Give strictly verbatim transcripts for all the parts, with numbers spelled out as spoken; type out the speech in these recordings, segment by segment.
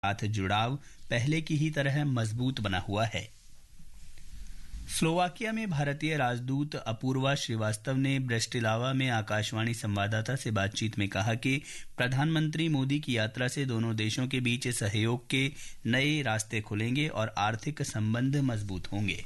साथ जुड़ाव पहले की ही तरह मजबूत बना हुआ है। स्लोवाकिया में भारतीय राजदूत अपूर्वा श्रीवास्तव ने ब्रेस्टिलावा में आकाशवाणी संवाददाता से बातचीत में कहा कि प्रधानमंत्री मोदी की यात्रा से दोनों देशों के बीच सहयोग के नए रास्ते खुलेंगे और आर्थिक संबंध मजबूत होंगे।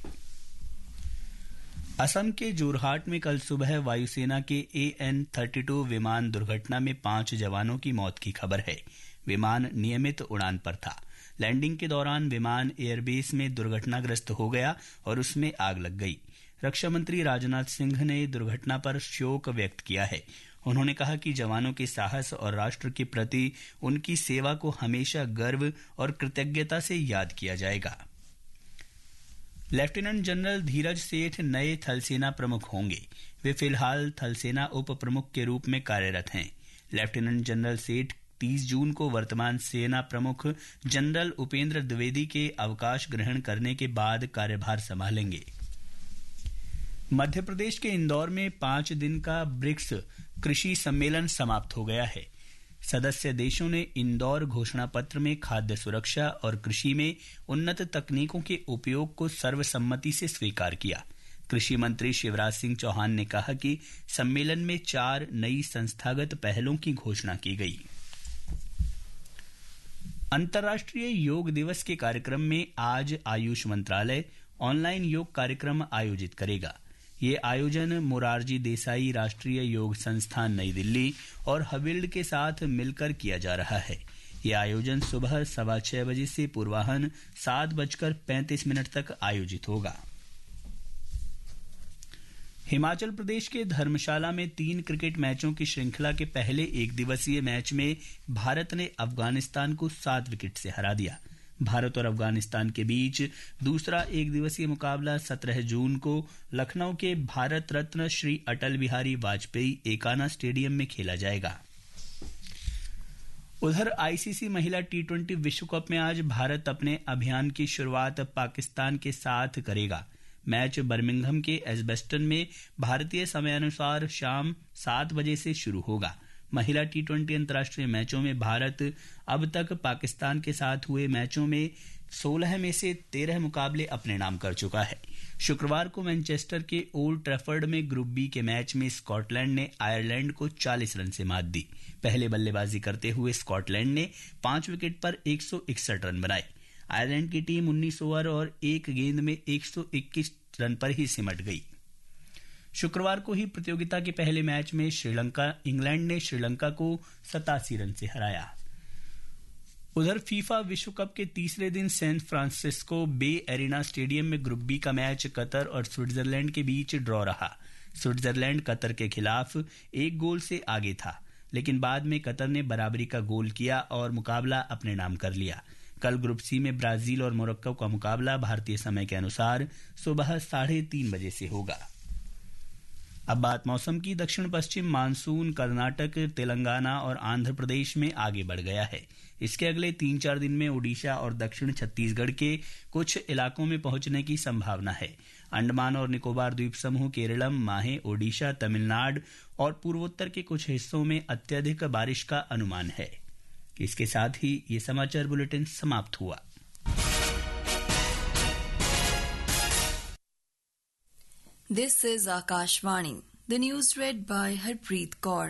असम के जोरहाट में कल सुबह वायुसेना के ए एन थर्टी टू विमान दुर्घटना में पांच जवानों की मौत की खबर है। विमान नियमित उड़ान पर था। लैंडिंग के दौरान विमान एयरबेस में दुर्घटनाग्रस्त हो गया और उसमें आग लग गई। रक्षा मंत्री राजनाथ सिंह ने दुर्घटना पर शोक व्यक्त किया है। उन्होंने कहा कि जवानों के साहस और राष्ट्र के प्रति उनकी सेवा को हमेशा गर्व और कृतज्ञता से याद किया जाएगा। लेफ्टिनेंट जनरल धीरज सेठ नए थलसेना प्रमुख होंगे। वे फिलहाल थलसेना उप प्रमुख के रूप में कार्यरत हैं। लेफ्टिनेंट जनरल सेठ तीस जून को वर्तमान सेना प्रमुख जनरल उपेंद्र द्विवेदी के अवकाश ग्रहण करने के बाद कार्यभार संभालेंगे। मध्य प्रदेश के इंदौर में पांच दिन का ब्रिक्स कृषि सम्मेलन समाप्त हो गया है। सदस्य देशों ने इंदौर घोषणा पत्र में खाद्य सुरक्षा और कृषि में उन्नत तकनीकों के उपयोग को सर्वसम्मति से स्वीकार किया। कृषि मंत्री शिवराज सिंह चौहान ने कहा कि सम्मेलन में चार नई संस्थागत पहलों की घोषणा की गई। अंतर्राष्ट्रीय योग दिवस के कार्यक्रम में आज आयुष मंत्रालय ऑनलाइन योग कार्यक्रम आयोजित करेगा। ये आयोजन मोरारजी देसाई राष्ट्रीय योग संस्थान नई दिल्ली और हविल्ड के साथ मिलकर किया जा रहा है। ये आयोजन सुबह सवा छह बजे से पूर्वाह्न सात बजकर पैंतीस मिनट तक आयोजित होगा। हिमाचल प्रदेश के धर्मशाला में तीन क्रिकेट मैचों की श्रृंखला के पहले एक दिवसीय मैच में भारत ने अफगानिस्तान को सात विकेट से हरा दिया। भारत और अफगानिस्तान के बीच दूसरा एक दिवसीय मुकाबला सत्रह जून को लखनऊ के भारत रत्न श्री अटल बिहारी वाजपेयी एकाना स्टेडियम में खेला जाएगा। उधर आईसीसी महिला टी ट्वेंटी विश्व कप में आज भारत अपने अभियान की शुरुआत पाकिस्तान के साथ करेगा। मैच बर्मिंघम के एजबेस्टन में भारतीय समयानुसार शाम सात बजे से शुरू होगा। महिला टी ट्वेंटी अंतर्राष्ट्रीय मैचों में भारत अब तक पाकिस्तान के साथ हुए मैचों में सोलह में से तेरह मुकाबले अपने नाम कर चुका है। शुक्रवार को मैनचेस्टर के ओल्ड ट्रैफर्ड में ग्रुप बी के मैच में स्कॉटलैंड ने आयरलैंड को चालीस रन से मात दी। पहले बल्लेबाजी करते हुए स्कॉटलैंड ने पांच विकेट पर एक सौ इकसठ रन बनाए। आयरलैंड की टीम उन्नीस ओवर और एक गेंद में एक सौ इक्कीस रन पर ही सिमट गई। शुक्रवार को ही प्रतियोगिता के पहले मैच में श्रीलंका इंग्लैंड ने श्रीलंका को सतासी रन से हराया। उधर फीफा विश्व कप के तीसरे दिन सैन फ्रांसिस्को बे एरिना स्टेडियम में ग्रुप बी का मैच कतर और स्विट्जरलैंड के बीच ड्रॉ रहा। स्विट्जरलैंड कतर के खिलाफ एक गोल से आगे था, लेकिन बाद में कतर ने बराबरी का गोल किया और मुकाबला अपने नाम कर लिया। कल ग्रुप सी में ब्राजील और मोरक्को का मुकाबला भारतीय समय के अनुसार सुबह साढ़े तीन बजे से होगा। अब बात मौसम की। दक्षिण पश्चिम मानसून कर्नाटक, तेलंगाना और आंध्र प्रदेश में आगे बढ़ गया है। इसके अगले तीन चार दिन में ओडिशा और दक्षिण छत्तीसगढ़ के कुछ इलाकों में पहुंचने की संभावना है। अंडमान और निकोबार द्वीप समूह, केरलम, माहे, ओडिशा, तमिलनाडु और पूर्वोत्तर के कुछ हिस्सों में अत्यधिक बारिश का अनुमान है। इसके साथ ही ये समाचार बुलेटिन समाप्त हुआ। This is Akashvani. The news read by Harpreet Kaur.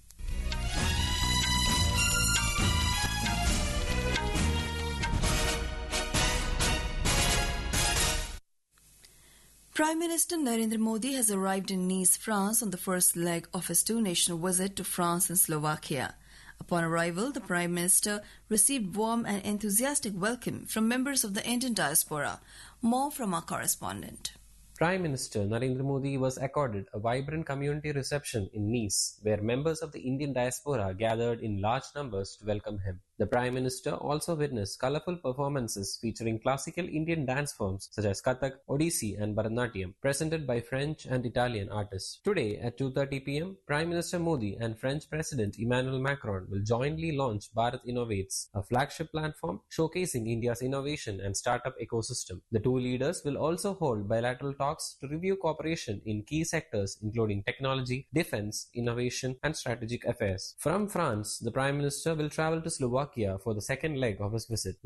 Prime Minister Narendra Modi has arrived in Nice, France on the first leg of his two-nation visit to France and Slovakia. Upon arrival, the Prime Minister received warm and enthusiastic welcome from members of the Indian diaspora. More from our correspondent. Prime Minister Narendra Modi was accorded a vibrant community reception in Nice, where members of the Indian diaspora gathered in large numbers to welcome him. The Prime Minister also witnessed colorful performances featuring classical Indian dance forms such as Kathak, Odissi and Bharatanatyam, presented by French and Italian artists. Today at two thirty p m, Prime Minister Modi and French President Emmanuel Macron will jointly launch Bharat Innovates, a flagship platform showcasing India's innovation and startup ecosystem. The two leaders will also hold bilateral talks to review cooperation in key sectors including technology, defense, innovation and strategic affairs. From France, the Prime Minister will travel to Slovakia Slovakia for the second leg of his visit.